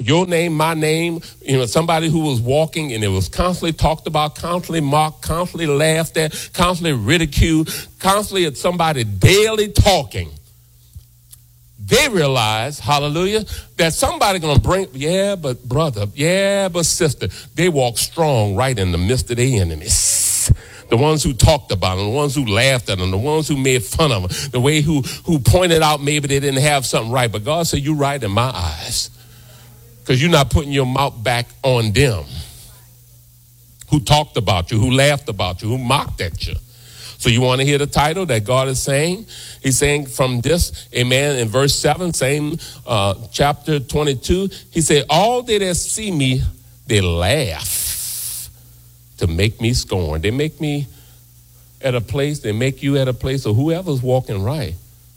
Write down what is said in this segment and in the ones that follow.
your name, my name, somebody who was walking and it was constantly talked about, constantly mocked, constantly laughed at, constantly ridiculed, constantly at somebody daily talking. They realize, hallelujah, that somebody going to bring, yeah, but brother, yeah, but sister, they walk strong right in the midst of their enemies. The ones who talked about them, the ones who laughed at them, the ones who made fun of them, the way who pointed out maybe they didn't have something right. But God said, you're right in my eyes. Because you're not putting your mouth back on them who talked about you, who laughed about you, who mocked at you. So you want to hear the title that God is saying? He's saying from this, amen, in verse 7, same chapter 22, he said, all they that see me, they laugh to make me scorn. They make me at a place, they make you at a place, or whoever's walking right.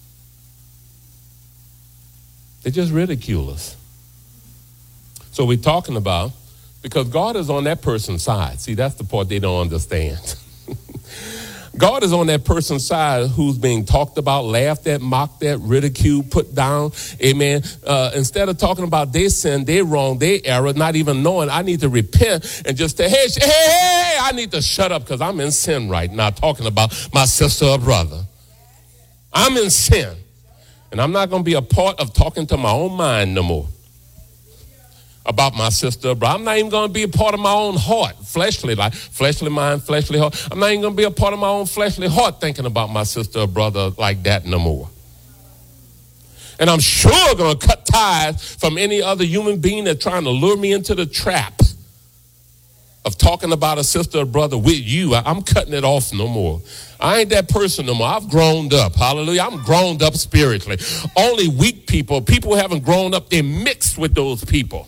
They just ridicule us. So we're talking about, because God is on that person's side. See, that's the part they don't understand. God is on that person's side who's being talked about, laughed at, mocked at, ridiculed, put down. Amen. Instead of talking about their sin, their wrong, their error, not even knowing I need to repent and just say, hey, I need to shut up because I'm in sin right now, talking about my sister or brother. I'm in sin. And I'm not going to be a part of talking to my own mind no more about my sister, bro. I'm not even going to be a part of my own heart, fleshly mind, fleshly heart. I'm not even going to be a part of my own fleshly heart thinking about my sister or brother like that no more. And I'm sure going to cut ties from any other human being that's trying to lure me into the trap of talking about a sister or brother with you. I'm cutting it off no more. I ain't that person no more. I've grown up. Hallelujah. I'm grown up spiritually. Only weak people who haven't grown up, they're mixed with those people.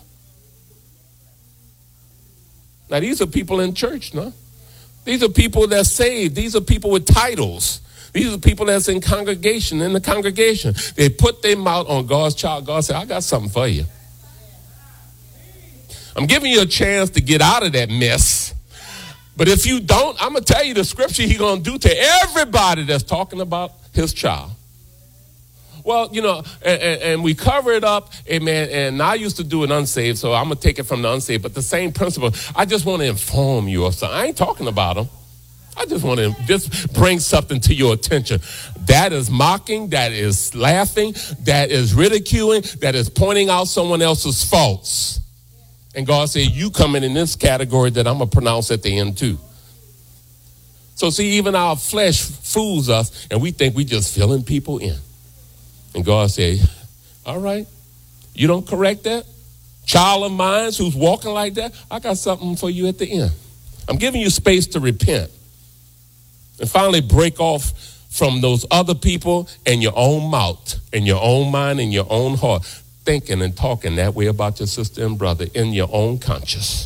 Now, these are people in church, no? These are people that's saved. These are people with titles. These are people that's in the congregation. They put their mouth on God's child. God said, I got something for you. I'm giving you a chance to get out of that mess. But if you don't, I'm going to tell you the scripture he's going to do to everybody that's talking about his child. Well, and we cover it up, amen, and I used to do it unsaved, so I'm going to take it from the unsaved, but the same principle. I just want to inform you of something. I ain't talking about them. I just want to just bring something to your attention. That is mocking, that is laughing, that is ridiculing, that is pointing out someone else's faults. And God said, you coming in this category that I'm going to pronounce at the end too. So see, even our flesh fools us, and we think we just filling people in. And God said, all right, you don't correct that? Child of mine who's walking like that, I got something for you at the end. I'm giving you space to repent and finally break off from those other people and your own mouth and your own mind and your own heart, thinking and talking that way about your sister and brother in your own conscience.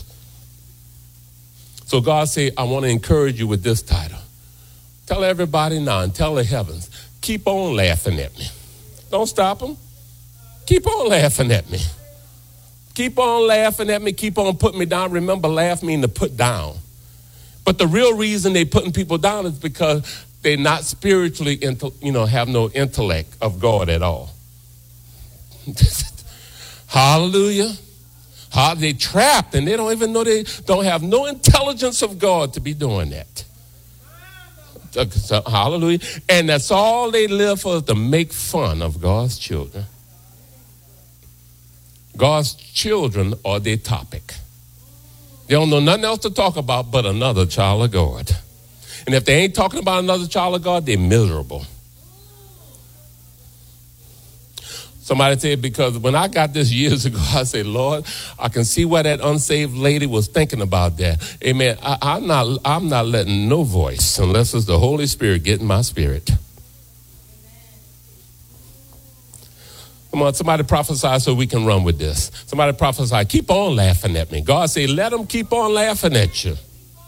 So God said, I want to encourage you with this title. Tell everybody now and tell the heavens, keep on laughing at me. Don't stop them. Keep on laughing at me. Keep on laughing at me. Keep on putting me down. Remember, laugh means to put down. But the real reason they're putting people down is because they're not spiritually, have no intellect of God at all. Hallelujah. They're trapped and they don't even know they don't have no intelligence of God to be doing that. Hallelujah. And that's all they live for, is to make fun of God's children. God's children are their topic. They don't know nothing else to talk about but another child of God. And if they ain't talking about another child of God, they're miserable. Somebody said, because when I got this years ago, I said, Lord, I can see why that unsaved lady was thinking about that. Amen. I'm not letting no voice unless it's the Holy Spirit getting my spirit. Come on, somebody prophesy so we can run with this. Somebody prophesy, keep on laughing at me. God said, let them keep on laughing at you.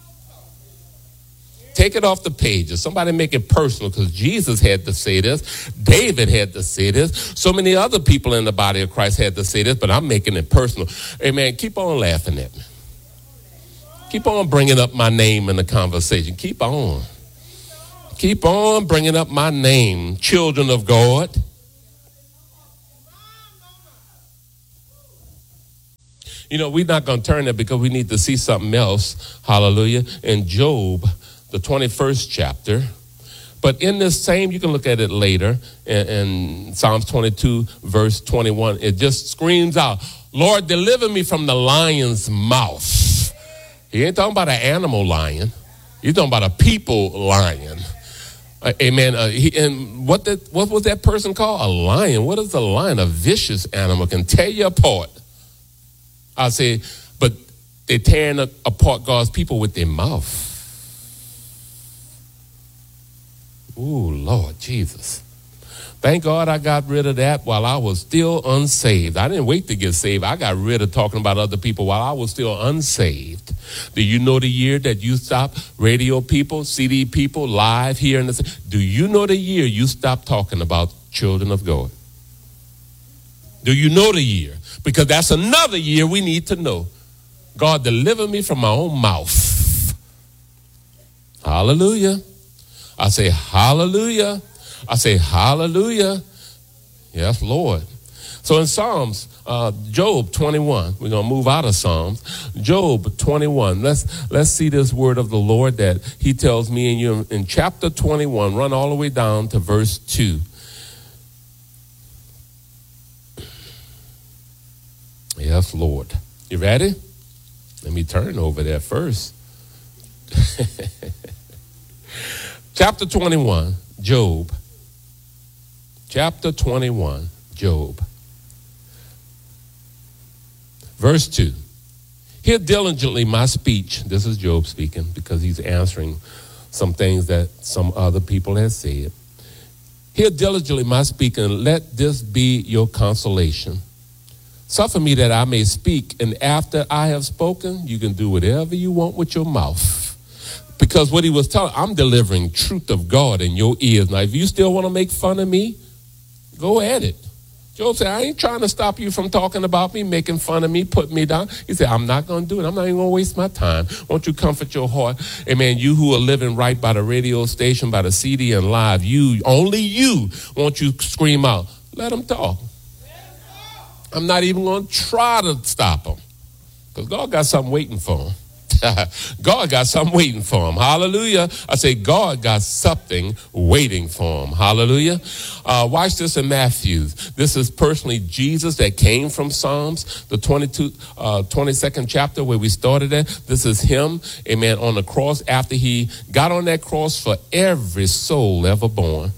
Take it off the pages. Somebody make it personal, because Jesus had to say this. David had to say this. So many other people in the body of Christ had to say this, but I'm making it personal. Amen. Keep on laughing at me. Keep on bringing up my name in the conversation. Keep on. Keep on bringing up my name, children of God. We're not going to turn there because we need to see something else. Hallelujah. In Job, the 21st chapter. But in this same, you can look at it later, in Psalms 22, verse 21, it just screams out, Lord, deliver me from the lion's mouth. He ain't talking about an animal lion. He's talking about a people lion. Amen. And what was that person called? A lion. What is a lion? A vicious animal, can tear you apart. I say, but they're tearing apart God's people with their mouth. Ooh, Lord Jesus. Thank God I got rid of that while I was still unsaved. I didn't wait to get saved. I got rid of talking about other people while I was still unsaved. Do you know the year that you stopped radio people, CD people, live here in the city? Do you know the year you stopped talking about children of God? Do you know the year? Because that's another year we need to know. God, deliver me from my own mouth. Hallelujah. I say, hallelujah. I say, hallelujah. Yes, Lord. So in Psalms, Job 21, we're going to move out of Psalms. Job 21, let's see this word of the Lord that he tells me and you in chapter 21, run all the way down to verse 2. Yes, Lord. You ready? Let me turn over there first. Chapter 21, Job. Chapter 21, Job. Verse 2. Hear diligently my speech. This is Job speaking because he's answering some things that some other people have said. Hear diligently my speaking, and let this be your consolation. Suffer me that I may speak, and after I have spoken, you can do whatever you want with your mouth. Because what he was telling, I'm delivering truth of God in your ears. Now, if you still want to make fun of me, go at it. Job said, I ain't trying to stop you from talking about me, making fun of me, putting me down. He said, I'm not going to do it. I'm not even going to waste my time. Won't you comfort your heart? Amen. You who are living right by the radio station, by the CD and live, only you, won't you scream out, let them talk. I'm not even going to try to stop them. Because God got something waiting for them. God got something waiting for him. Hallelujah. I say God got something waiting for him. Hallelujah. Watch this in Matthew. This is personally Jesus that came from Psalms, the 22nd chapter where we started at. This is him, amen, on the cross after he got on that cross for every soul ever born.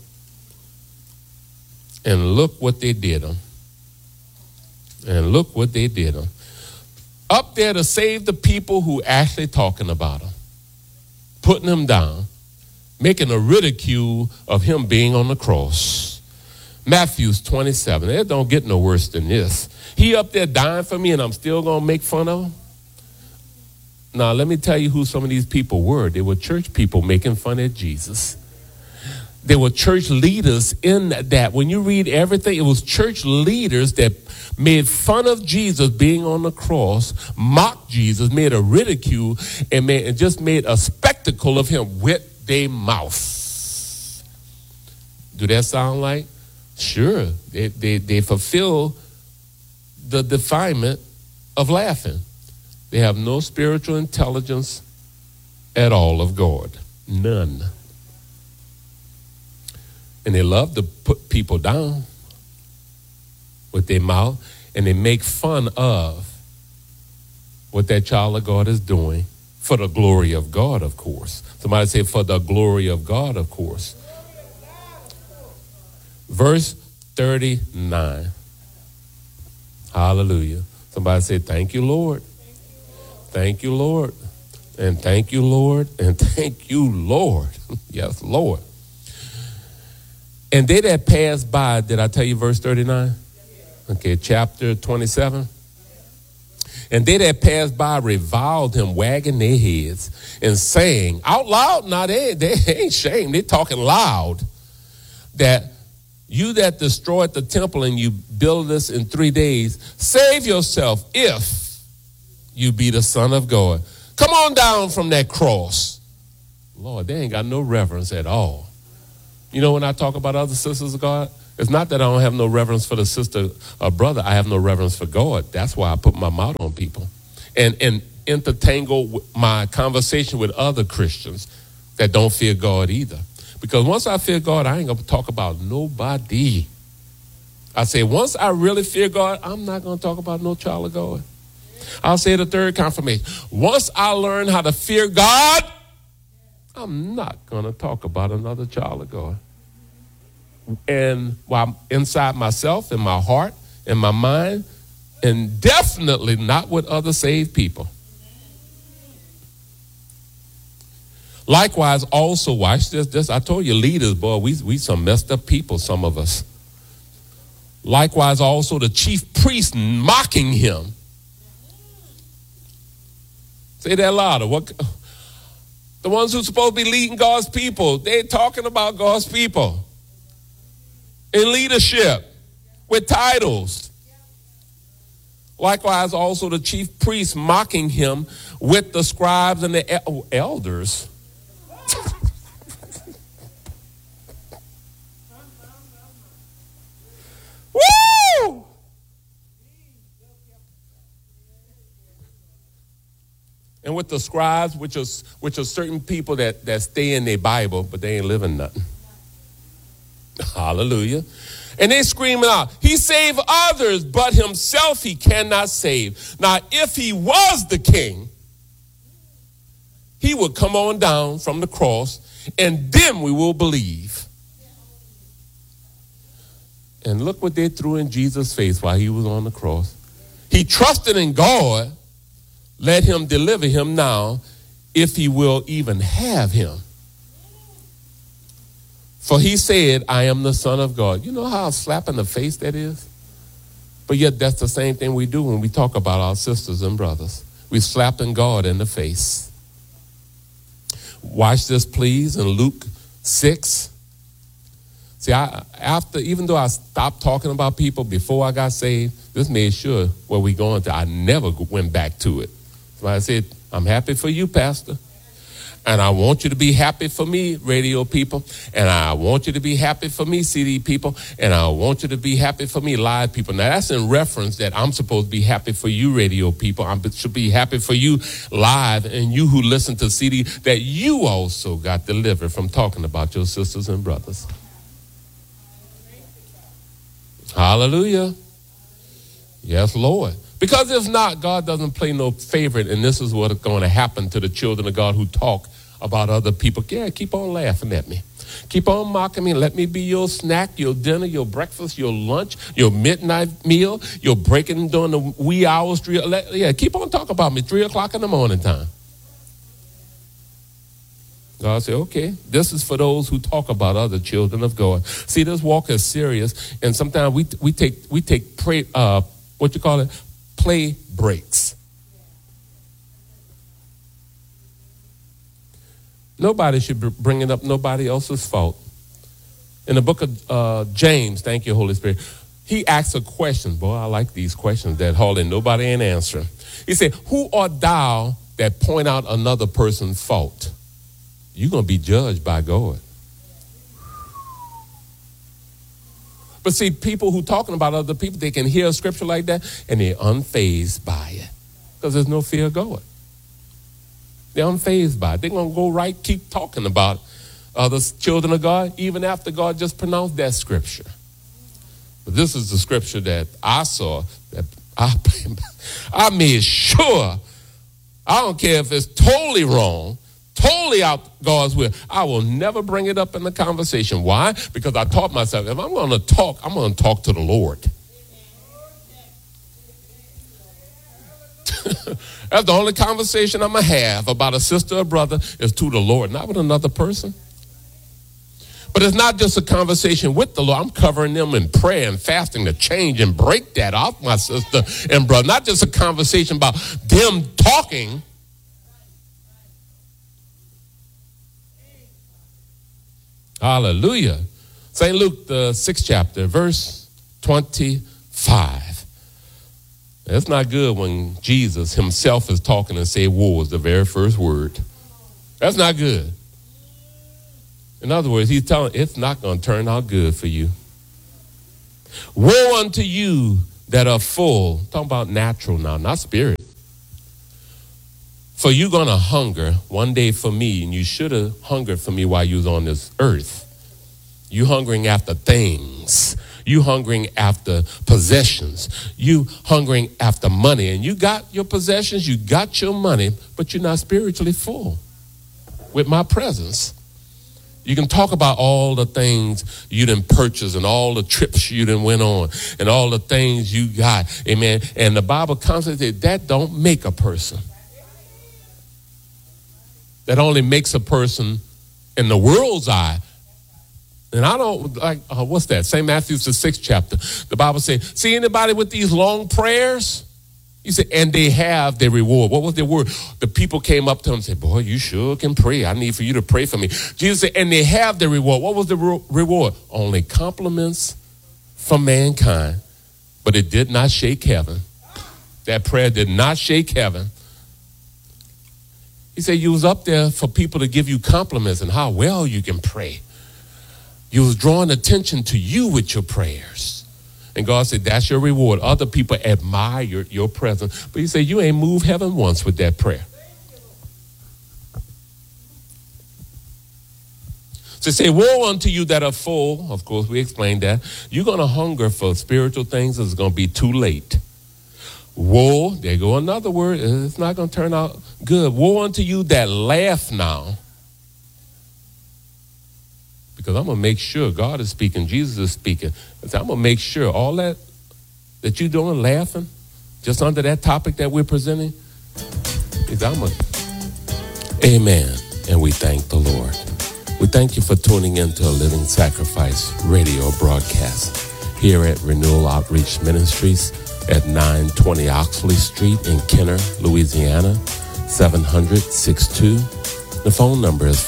And look what they did him. And look what they did him. Up there to save the people who actually talking about him, putting him down, making a ridicule of him being on the cross. Matthew 27, it don't get no worse than this. He up there dying for me and I'm still going to make fun of him? Now, let me tell you who some of these people were. They were church people making fun of Jesus. There were church leaders in that. When you read everything, it was church leaders that made fun of Jesus being on the cross, mocked Jesus, made a ridicule, and just made a spectacle of him with their mouth. Do that sound like? Sure. They fulfill the definement of laughing. They have no spiritual intelligence at all of God. None. And they love to put people down with their mouth, and they make fun of what that child of God is doing for the glory of God, of course. Somebody say, for the glory of God, of course. Verse 39. Hallelujah. Somebody say, thank you, Lord. Thank you, Lord. And thank you, Lord. And thank you, Lord. Yes, Lord. And they that passed by, did I tell you verse 39? Okay, chapter 27. And they that passed by reviled him, wagging their heads and saying out loud, now they ain't ashamed, they talking loud, that you that destroyed the temple and you build this in 3 days, save yourself if you be the Son of God. Come on down from that cross. Lord, they ain't got no reverence at all. You know, when I talk about other sisters of God It's not that I don't have no reverence for the sister or brother. I have no reverence for God. That's why I put my mouth on people and intertangle my conversation with other Christians that don't fear God either. Because once I fear God, I ain't going to talk about nobody. I say, once I really fear God, I'm not going to talk about no child of God. I'll say the third confirmation. Once I learn how to fear God, I'm not going to talk about another child of God. And while inside myself, in my heart, in my mind, and definitely not with other saved people. Likewise, also, watch this. I told you, leaders, boy, we some messed up people, some of us. Likewise, also, the chief priest mocking him. Say that louder. The ones who are supposed to be leading God's people, they're talking about God's people in leadership with titles. Likewise, also, the chief priest mocking him with the scribes and the elders. Woo! And with the scribes, which are certain people that stay in their Bible, but they ain't living nothing. Hallelujah. And they screaming out, he saved others, but himself he cannot save. Now, if he was the king, he would come on down from the cross, and then we will believe. And look what they threw in Jesus' face while he was on the cross. He trusted in God. Let him deliver him now, if he will even have him. For he said, I am the Son of God. You know how slap in the face that is? But yet that's the same thing we do when we talk about our sisters and brothers. We slapping God in the face. Watch this, please, in Luke 6. See, even though I stopped talking about people before I got saved, this made sure where we going to, I never went back to it. So I said, I'm happy for you, Pastor. And I want you to be happy for me, radio people. And I want you to be happy for me, CD people. And I want you to be happy for me, live people. Now, that's in reference that I'm supposed to be happy for you, radio people. I should be happy for you live, and you who listen to CD, that you also got delivered from talking about your sisters and brothers. Hallelujah. Yes, Lord. Because if not, God doesn't play no favorite, and this is what's going to happen to the children of God who talk about other people. Yeah, keep on laughing at me. Keep on mocking me. Let me be your snack, your dinner, your breakfast, your lunch, your midnight meal, your breaking during the wee hours. Yeah, keep on talking about me 3 o'clock in the morning time. God said, okay, this is for those who talk about other children of God. See, this walk is serious, and sometimes we take play breaks. Nobody should be bringing up nobody else's fault. In the book of James, thank you, Holy Spirit, he asks a question. Boy, I like these questions that hardly nobody ain't answering. He said, who art thou that point out another person's fault? You're going to be judged by God. But see, people who talking about other people, they can hear a scripture like that, and they're unfazed by it. Because there's no fear of God. They're unfazed by it. They're going to go right, keep talking about other children of God, even after God just pronounced that scripture. But this is the scripture that I saw, that I made sure, I don't care if it's totally wrong, totally out God's will, I will never bring it up in the conversation. Why? Because I taught myself, if I'm going to talk, I'm going to talk to the Lord. That's the only conversation I'm going to have about a sister or brother is to the Lord, not with another person. But it's not just a conversation with the Lord. I'm covering them in prayer and fasting to change and break that off my sister and brother. Not just a conversation about them talking. Hallelujah. St. Luke, the 6th chapter, verse 25. It's not good when Jesus himself is talking and say war is the very first word. That's not good. In other words, he's telling it's not going to turn out good for you. Woe unto you that are full. Talking about natural now, not spirit. For you're going to hunger one day for me, and you should have hungered for me while you was on this earth. You hungering after things. You hungering after possessions. You hungering after money. And you got your possessions, you got your money, but you're not spiritually full with my presence. You can talk about all the things you done purchased and all the trips you done went on and all the things you got. Amen. And the Bible constantly says that don't make a person. That only makes a person in the world's eye. And I don't like, what's that? St. Matthew's the 6th chapter. The Bible says, see anybody with these long prayers? He said, and they have their reward. What was their word? The people came up to him and said, boy, you sure can pray. I need for you to pray for me. Jesus said, and they have their reward. What was the reward? Only compliments from mankind. But it did not shake heaven. That prayer did not shake heaven. He said you was up there for people to give you compliments and how well you can pray. You was drawing attention to you with your prayers. And God said, that's your reward. Other people admire your presence. But he said, you ain't moved heaven once with that prayer. So say, woe unto you that are full. Of course, we explained that. You're going to hunger for spiritual things. It's going to be too late. Woe, there go another word. It's not going to turn out good. Woe unto you that laugh now. Because I'm going to make sure God is speaking, Jesus is speaking. I'm going to make sure all that you're doing, laughing, just under that topic that we're presenting, amen. And we thank the Lord. We thank you for tuning into a Living Sacrifice radio broadcast here at Renewal Outreach Ministries at 920 Oxley Street in Kenner, Louisiana, 700-62. The phone number is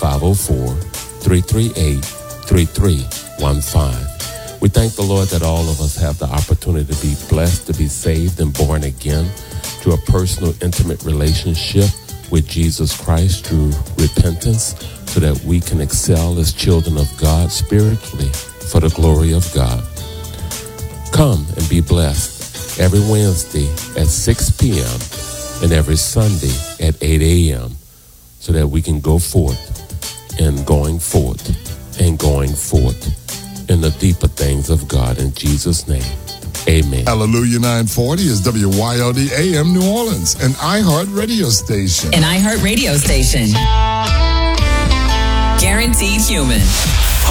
504-338-3315. We thank the Lord that all of us have the opportunity to be blessed, to be saved and born again to a personal, intimate relationship with Jesus Christ through repentance so that we can excel as children of God spiritually for the glory of God. Come and be blessed every Wednesday at 6 p.m. and every Sunday at 8 a.m. so that we can go forth and going forth in the deeper things of God. In Jesus' name, amen. Hallelujah 940 is WYLD AM New Orleans, an iHeart radio station. Guaranteed human.